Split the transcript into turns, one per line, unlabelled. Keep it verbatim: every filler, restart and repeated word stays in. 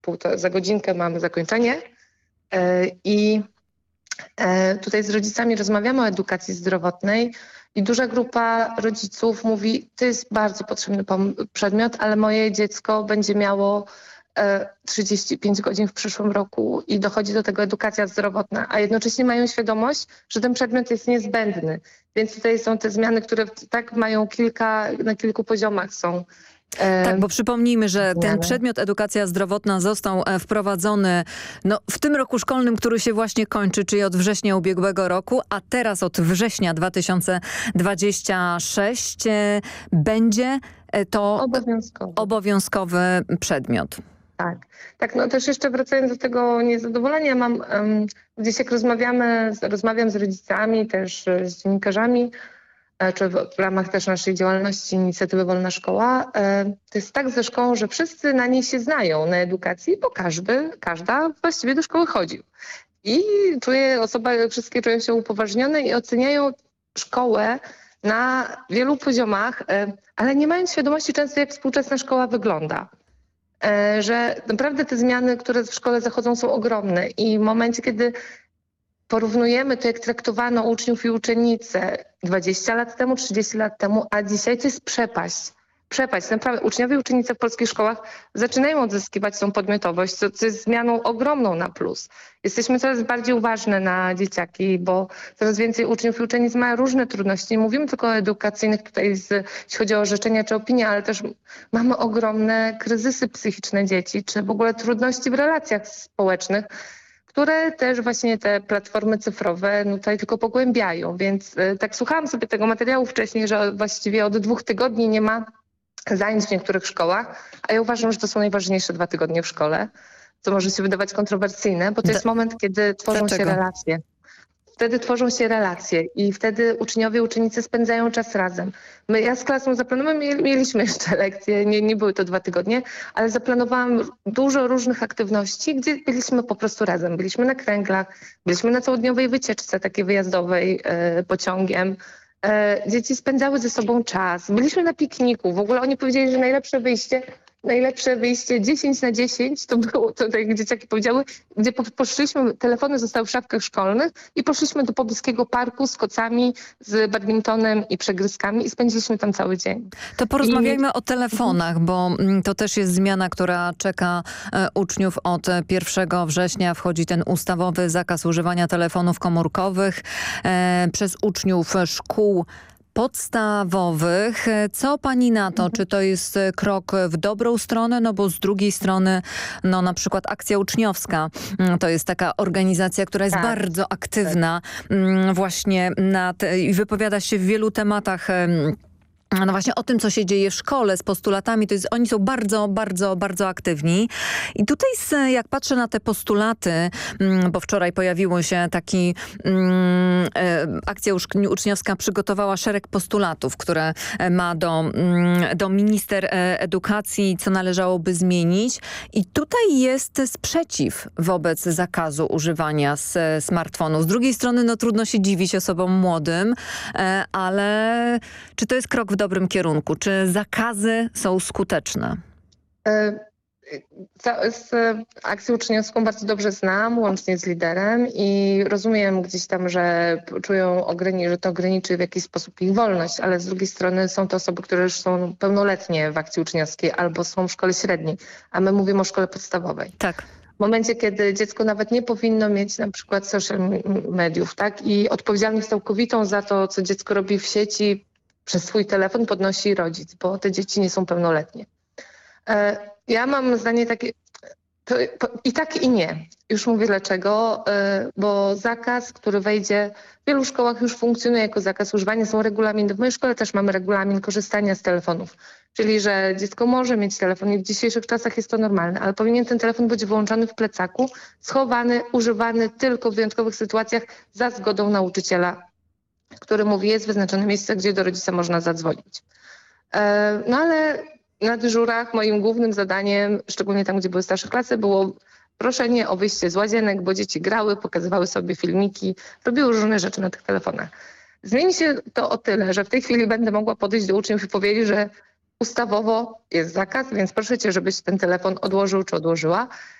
półtora, za godzinkę mamy zakończenie i tutaj z rodzicami rozmawiamy o edukacji zdrowotnej i duża grupa rodziców mówi, to jest bardzo potrzebny przedmiot, ale moje dziecko będzie miało trzydzieści pięć godzin w przyszłym roku i dochodzi do tego edukacja zdrowotna, a jednocześnie mają świadomość, że ten przedmiot jest niezbędny. Więc tutaj są te zmiany, które tak mają kilka, na kilku poziomach są.
Tak, bo przypomnijmy, że ten przedmiot edukacja zdrowotna został wprowadzony no, w tym roku szkolnym, który się właśnie kończy, czyli od września ubiegłego roku, a teraz od września dwa tysiące dwudziestego szóstego będzie to
obowiązkowy,
obowiązkowy przedmiot.
Tak, tak. No też jeszcze wracając do tego niezadowolenia, mam um, gdzieś jak rozmawiamy, rozmawiam z rodzicami, też z dziennikarzami, czy w, w ramach też naszej działalności inicjatywy Wolna Szkoła, to jest tak ze szkołą, że wszyscy na niej się znają, na edukacji, bo każdy, każda właściwie do szkoły chodził. I czuje, osoba, wszystkie czują się upoważnione i oceniają szkołę na wielu poziomach, ale nie mają świadomości często, jak współczesna szkoła wygląda. Że naprawdę te zmiany, które w szkole zachodzą, są ogromne i w momencie, kiedy porównujemy to, jak traktowano uczniów i uczennice dwadzieścia lat temu, trzydzieści lat temu, a dzisiaj to jest przepaść. Przepaść. Naprawdę uczniowie i uczennice w polskich szkołach zaczynają odzyskiwać tą podmiotowość, co, co jest zmianą ogromną na plus. Jesteśmy coraz bardziej uważne na dzieciaki, bo coraz więcej uczniów i uczennic ma różne trudności. Nie mówimy tylko o edukacyjnych tutaj, z, jeśli chodzi o orzeczenia czy opinie, ale też mamy ogromne kryzysy psychiczne dzieci, czy w ogóle trudności w relacjach społecznych, które też właśnie te platformy cyfrowe no, tutaj tylko pogłębiają. Więc y, tak słuchałam sobie tego materiału wcześniej, że właściwie od dwóch tygodni nie ma zajęć w niektórych szkołach, a ja uważam, że to są najważniejsze dwa tygodnie w szkole, co może się wydawać kontrowersyjne, bo to jest moment, kiedy tworzą
Dlaczego?
się relacje. Wtedy tworzą się relacje i wtedy uczniowie i uczennice spędzają czas razem. My, ja z klasą zaplanowałam, mieliśmy jeszcze lekcje, nie, nie były to dwa tygodnie, ale zaplanowałam dużo różnych aktywności, gdzie byliśmy po prostu razem. Byliśmy na kręglach, byliśmy na całodniowej wycieczce takiej wyjazdowej e, pociągiem. E, dzieci spędzały ze sobą czas. Byliśmy na pikniku. W ogóle oni powiedzieli, że najlepsze wyjście Najlepsze wyjście dziesięć na dziesięć to było, to tak jak dzieciaki powiedziały, gdzie po, poszliśmy, telefony zostały w szafkach szkolnych i poszliśmy do pobliskiego parku z kocami, z badmintonem i przegryzkami i spędziliśmy tam cały dzień.
To porozmawiajmy
I...
o telefonach, bo to też jest zmiana, która czeka e, uczniów od pierwszego września. Wchodzi ten ustawowy zakaz używania telefonów komórkowych e, przez uczniów szkół podstawowych. Co pani na to? Czy to jest krok w dobrą stronę? No bo z drugiej strony, no na przykład Akcja Uczniowska to jest taka organizacja, która jest
tak.
bardzo aktywna tak. właśnie na te, i wypowiada się w wielu tematach. No właśnie o tym, co się dzieje w szkole z postulatami, to jest, oni są bardzo, bardzo, bardzo aktywni. I tutaj jak patrzę na te postulaty, bo wczoraj pojawiło się taki, um, akcja uczniowska przygotowała szereg postulatów, które ma do, um, do minister edukacji, co należałoby zmienić. I tutaj jest sprzeciw wobec zakazu używania z smartfonów. Z drugiej strony, no trudno się dziwić osobom młodym, ale czy to jest krok w dobrym kierunku? Czy zakazy są skuteczne?
Z Akcją Uczniowską bardzo dobrze znam, łącznie z liderem i rozumiem gdzieś tam, że czują, że to ograniczy w jakiś sposób ich wolność, ale z drugiej strony są to osoby, które już są pełnoletnie w Akcji Uczniowskiej albo są w szkole średniej, a my mówimy o szkole podstawowej.
Tak.
W momencie, kiedy dziecko nawet nie powinno mieć na przykład social mediów, tak? I odpowiedzialność całkowitą za to, co dziecko robi w sieci, przez swój telefon podnosi rodzic, bo te dzieci nie są pełnoletnie. Ja mam zdanie takie, to, i tak i nie. Już mówię dlaczego, bo zakaz, który wejdzie, w wielu szkołach już funkcjonuje jako zakaz używania, są regulaminy. W mojej szkole też mamy regulamin korzystania z telefonów. Czyli, że dziecko może mieć telefon i w dzisiejszych czasach jest to normalne, ale powinien ten telefon być włączony w plecaku, schowany, używany tylko w wyjątkowych sytuacjach za zgodą nauczyciela, który mówi, jest wyznaczone miejsce, gdzie do rodzica można zadzwonić. No ale na dyżurach moim głównym zadaniem, szczególnie tam, gdzie były starsze klasy, było proszenie o wyjście z łazienek, bo dzieci grały, pokazywały sobie filmiki, robiły różne rzeczy na tych telefonach. Zmieni się to o tyle, że w tej chwili będę mogła podejść do uczniów i powiedzieć, że ustawowo jest zakaz, więc proszę cię, żebyś ten telefon odłożył czy odłożyła.